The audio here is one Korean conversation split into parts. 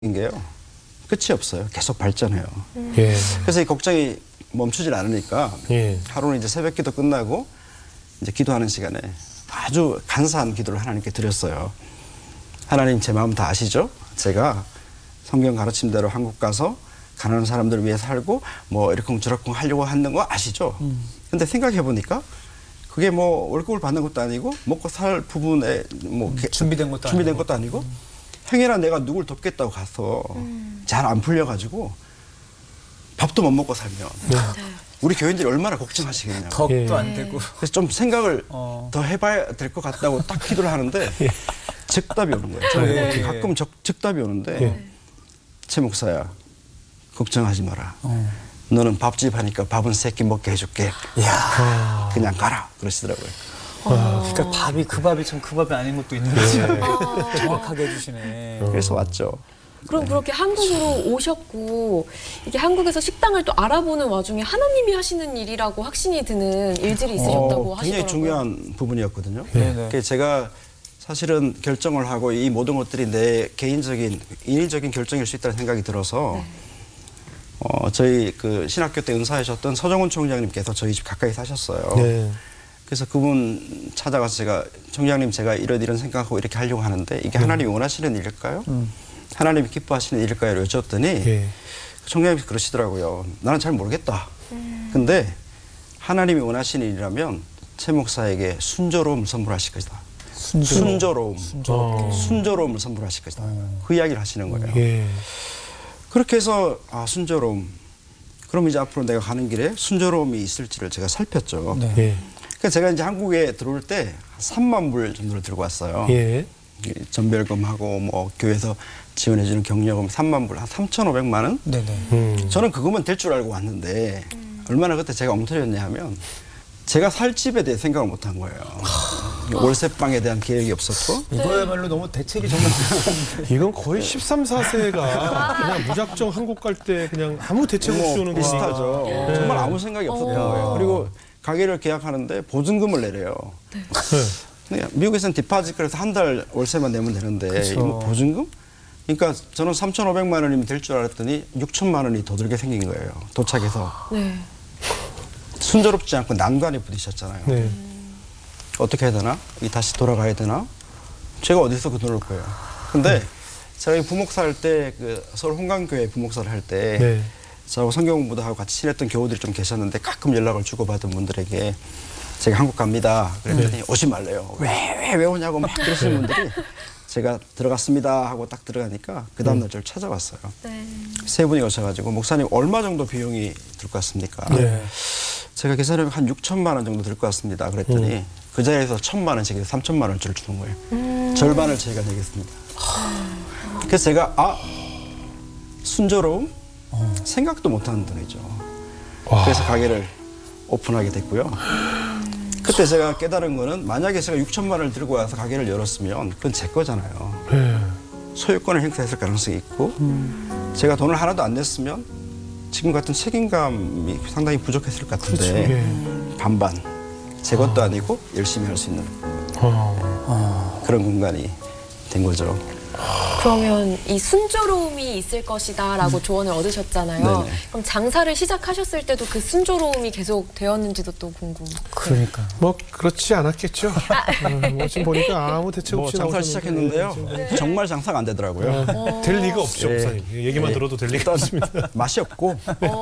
게요. 끝이 없어요. 계속 발전해요. 예. 그래서 이 걱정이 멈추질 않으니까 예. 하루는 이제 새벽 기도 끝나고 이제 기도하는 시간에 아주 간사한 기도를 하나님께 드렸어요. 하나님 제 마음 다 아시죠? 제가 성경 가르침대로 한국 가서 가난한 사람들을 위해 살고 뭐 이러쿵저러쿵 하려고 하는 거 아시죠? 근데 생각해 보니까 그게 뭐 월급을 받는 것도 아니고 먹고 살 부분에 뭐 준비된 것도 아니고 행여나 내가 누굴 돕겠다고 가서 잘 안 풀려가지고 밥도 못 먹고 살면 우리 교인들이 얼마나 걱정하시겠냐고. 덕도 예. 안 되고. 그래서 좀 생각을 더 해봐야 될 것 같다고 딱 기도를 하는데 즉답이 오는 거예요. 저는 예. 어떻게 가끔 즉답이 오는데 최 목사야 걱정하지 마라. 너는 밥집 하니까 밥은 3끼 먹게 해줄게. 이야. 그냥 가라 그러시더라고요. 그러니까 밥이 그 밥이 참 그 밥이 아닌 것도 있는 거죠. 정확하게 해주시네. 그래서 왔죠. 그럼 그렇게 한국으로 오셨고 이게 한국에서 식당을 또 알아보는 와중에 하나님이 하시는 일이라고 확신이 드는 일들이 있으셨다고 하시더라고요. 굉장히 중요한 부분이었거든요. 네네. 그래서 제가 사실은 결정을 하고 이 모든 것들이 내 개인적인 인위적인 결정일 수 있다는 생각이 들어서 저희 그 신학교 때 은사하셨던 서정훈 총장님께서 저희 집 가까이 사셨어요. 네. 그래서 그분 찾아가서 제가 총장님 제가 이런 생각하고 이렇게 하려고 하는데 이게 하나님이 원하시는 일일까요? 하나님이 기뻐하시는 일일까요? 여쭤봤더니 예. 총장님이 그러시더라고요. 나는 잘 모르겠다. 근데 하나님이 원하시는 일이라면 최 목사에게 순조로움 선물하실 것이다. 순조로움을 선물하실 것이다. 그 이야기를 하시는 거예요. 예. 그렇게 해서 순조로움. 그럼 이제 앞으로 내가 가는 길에 순조로움이 있을지를 제가 살폈죠. 네. 예. 그러니까 제가 이제 한국에 들어올 때 3만 불 정도를 들고 왔어요. 예. 전별금하고 뭐 교회에서 지원해주는 격려금 3만 불, 한 3,500만 원? 네네. 저는 그것만 될 줄 알고 왔는데 얼마나 그때 제가 엉터리였냐 하면 제가 살 집에 대해 생각을 못 한 거예요. 월세방에 대한 계획이 없었고 이거야말로 너무 대책이 정말 이건 거의 13, 4세가 그냥 무작정 한국 갈 때 그냥 아무 대책 없이 오는 거 비슷하죠. 정말 아무 생각이 없었던 거예요. 그리고 가게를 계약하는데 보증금을 내래요. 근데 미국에서는 디파짓 그래서 한 달 월세만 내면 되는데 이거 보증금? 그러니까 저는 3,500만 원이면 될 줄 알았더니 6천만 원이 더 들게 생긴 거예요. 도착해서. 네. 순조롭지 않고 난관에 부딪혔잖아요. 네. 어떻게 해야 되나? 다시 돌아가야 되나? 제가 어디서 그 돈을 벌어요. 근데 제가 이 부목사 할 때 그 서울 홍강교회 부목사를 할 때 네. 저하고 성경 공부도 하고 같이 친했던 교우들이 좀 계셨는데 가끔 연락을 주고받은 분들에게 제가 한국 갑니다. 그랬더니 오지 말래요. 왜 오냐고 막 그러시는 분들이 제가 들어갔습니다 하고 딱 들어가니까 그 다음날 저를 찾아왔어요. 네. 세 분이 오셔가지고 목사님 얼마 정도 비용이 들 것 같습니까? 네. 제가 계산해보면 한 6천만 원 정도 들 것 같습니다. 그랬더니 그 자리에서 1,000만 원, 제게 3천만 원짜리 주는 거예요. 절반을 저희가 내겠습니다. 그래서 제가 순조로움? 생각도 못하는 돈이죠. 그래서 가게를 오픈하게 됐고요. 그때 제가 깨달은 거는 만약에 제가 6천만 원을 들고 와서 가게를 열었으면 그건 제 거잖아요. 예. 소유권을 행사했을 가능성이 있고 제가 돈을 하나도 안 냈으면 지금 같은 책임감이 상당히 부족했을 것 같은데 예. 반반 제 것도 아니고 열심히 할 수 있는 그런 공간이 된 거죠. 그러면 이 순조로움이 있을 것이다라고 조언을 얻으셨잖아요. 네네. 그럼 장사를 시작하셨을 때도 그 순조로움이 계속 되었는지도 또 궁금해요. 그러니까. 뭐 그렇지 않았겠죠. 뭐 지금 보니까 아무 대책 뭐 없이 장사를 나오셨는데 시작했는데요. 정말 장사가 안 되더라고요. 될 리가 없죠, 예. 목사님. 얘기만 들어도 될 리가 없습니다. 맛이 없고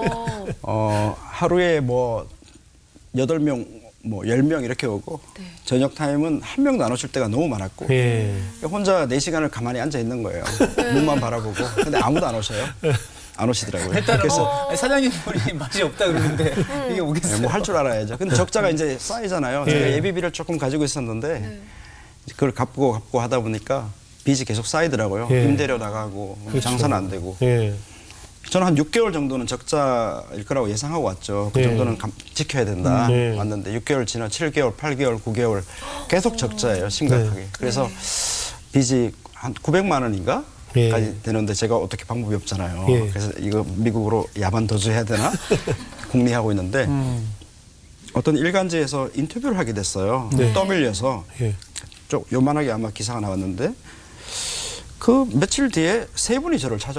하루에 뭐 8명 뭐 10명 이렇게 오고 저녁 타임은 한 명도 안 오실 때가 너무 많았고 예. 혼자 4시간을 가만히 앉아 있는 거예요. 눈만 바라보고. 근데 아무도 안 오셔요. 안 오시더라고요. 그래서 사장님 분이 맛이 없다 그러는데 이게 오겠어요. 뭐 할 줄 알아야죠. 근데 적자가 이제 쌓이잖아요. 제가 예비비를 조금 가지고 있었는데 그걸 갚고 하다 보니까 빚이 계속 쌓이더라고요. 예. 임대료 나가고 장사는 안 되고. 예. 저는 한 6개월 정도는 적자일 거라고 예상하고 왔죠. 그 예. 정도는 지켜야 된다. 예. 왔는데 6개월 지나 7개월, 8개월, 9개월 계속 적자예요. 심각하게. 그래서 빚이 한 900만 원인가? 예. 까지 되는데 제가 어떻게 방법이 없잖아요. 예. 그래서 이거 미국으로 야반 도주해야 되나? 궁리하고 있는데 어떤 일간지에서 인터뷰를 하게 됐어요. 네. 떠밀려서 예. 좀 요만하게 아마 기사가 나왔는데 그 며칠 뒤에 세 분이 저를